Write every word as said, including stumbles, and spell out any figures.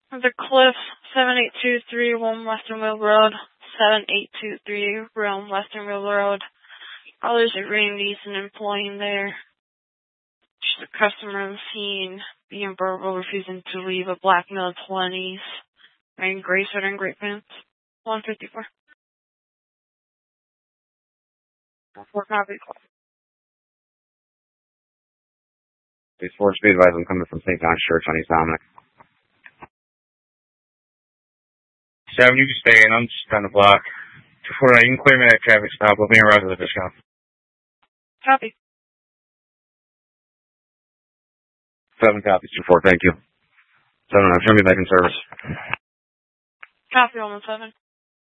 The Cliffs, seven eight two three Rome Western Mill Road, seven eight two three Rome Western Mill Road. Oh, there's a Randy's, an employee there. She's a customer on the scene, being verbal, refusing to leave, a black male twenties, wearing gray sweater and gray pants. one fifty-four. Four copy. These four speed advise, I'm coming from Saint John's Church on East Dominic. Seven, you can stay in. I'm just on the block. Before I can clear me that traffic stop, I'll be around to the discount. Copy. Seven copies, two four, thank you. Seven, I'm showing me back in service. Copy, one one seven.